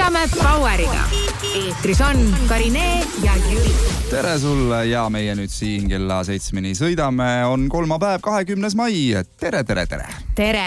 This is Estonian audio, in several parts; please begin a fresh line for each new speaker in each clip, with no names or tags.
Sõidame Poweriga. Eetris on Karinee ja Jüri.
Tere sulle ja meie nüüd siin kella 7-ni sõidame. On kolmapäev, 20. mai. Tere.
Tere.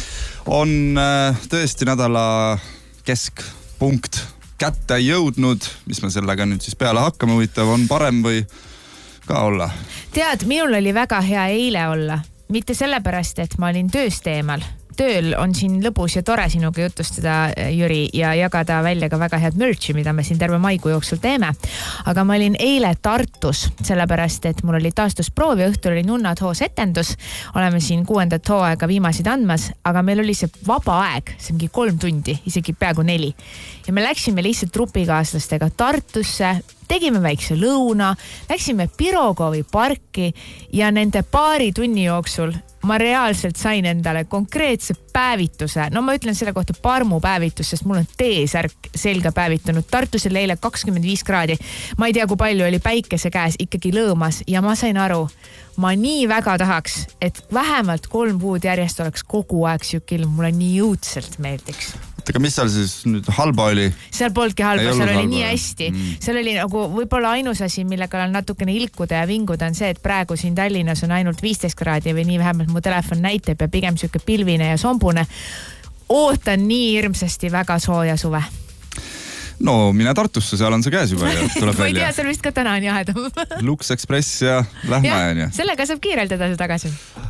On tõesti nädala keskpunkt kätte jõudnud. Mis me sellega nüüd siis peale hakkame, huvitav, on parem või ka olla?
Tead, minul oli väga hea eile olla. Mitte sellepärast, et ma olin tööst eemal. Tööl on siin lõbus ja tore sinuga jutustada, Jüri, ja jagada välja ka väga head merchi, mida me siin terve maikuu jooksul teeme. Aga ma olin eile Tartus, sellepärast, et mul oli taastusproov ja õhtul oli Nunnad hoos etendus. Oleme siin 6. hooaega viimasid andmas, aga meil oli see vaba aeg, see ongi 3 tundi, isegi peaaegu 4. Ja me läksime lihtsalt trupikaaslastega Tartusse, tegime väikse lõuna, läksime Pirogovi parki ja nende paari tunni jooksul ma reaalselt sain endale konkreetse päevituse. No ma ütlen selle kohta parmu päevitus, sest mul on T-särk selga päevitunud. Tartus oli eile 25 kraadi. Ma ei tea, kui palju oli päikese käes ikkagi lõõmas ja ma sain aru, ma nii väga tahaks, et vähemalt 3 kuud järjest oleks kogu aeg siuke ilm. Mulle nii jõudselt meeldiks.
Aga mis seal siis nüüd halba oli?
Seal polnudki halba, seal oli nii hästi. Seal oli nagu võib-olla ainus asi, millega on natukene ilkuda ja vinguda on see, et praegu siin Tallinnas on ainult 15 kraadi või nii vähemalt mu telefon näitab ja pigem siuke pilvine ja sombune. Ootan nii hirmsasti väga sooja suve.
No, mine Tartusse, seal on see käes juba ja tuleb
ma ei
välja.
tea, seal vist ka täna on jahedam.
Lux Express ja lähme ja.
Sellega saab kiireldada see tagasi.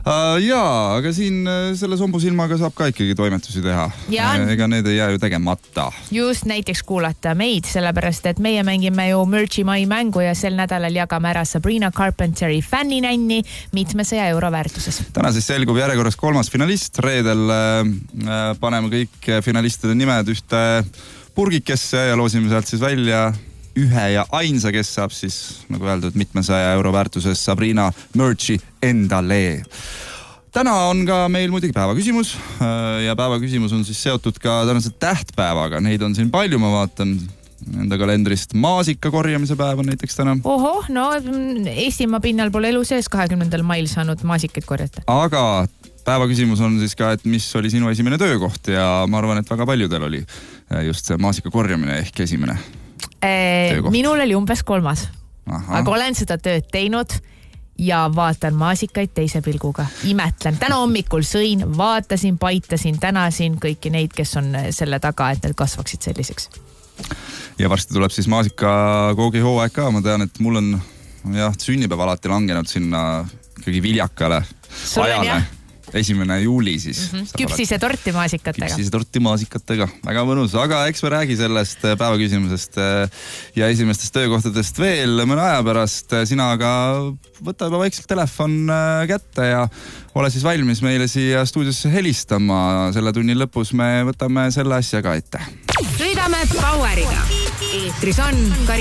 Jaa, aga siin selle sombusilmaga saab ka ikkagi toimetusi teha. Ega need ei jää ju tegemata.
Just näiteks kuulata meid, sellepärast, et meie mängime ju Merchi mai mängu ja sel nädalal jagame ära Sabrina Carpenteri fänninänni 700 euro väärtuses. Täna
siis selgub järjekorras 3. finalist. Reedel paneme kõik finalistide nimed ühte purgikesse ja loosime sealt siis välja ühe ja ainsa, kes saab siis, nagu öeldud, 700 euro väärtuses Sabrina Merchi endale. Täna on ka meil muidugi päevaküsimus ja päevaküsimus on siis seotud ka tänase tähtpäevaga. Neid on siin palju, ma vaatan enda kalendrist. Maasika korjamise päev on näiteks täna. Oho,
no Eestimaa pinnal pole elu sees 20. mail saanud maasikaid korjata.
Aga päevaküsimus on siis ka, et mis oli sinu esimene töökoht ja ma arvan, et väga paljudel oli just see maasika korjamine ehk esimene töökoht.
Minul oli umbes 3. Aga olen seda tööd teinud ja vaatan maasikaid teise pilguga. Imetlen. Täna hommikul sõin, vaatasin, paitasin, tänasin kõiki neid, kes on selle taga, et need kasvaksid selliseks.
Ja varsti tuleb siis maasika koogi hooaeg ka. Ma tean, et mul on sünnipäev alati langenud sinna ikkagi viljakale ajale. 1. juuli siis.
Küpsise torti maasikatega.
Küpsise torti maasikatega. Väga mõnus. Aga eks me räägi sellest päevaküsimusest ja esimestest töökohtadest veel mõne aja pärast. Sina aga võta juba vaikselt telefon kätte ja ole siis valmis meile siia stuudiosse helistama. Selle tunni lõpus me võtame selle asja ka ette.
Sõidame Poweriga. Eetris on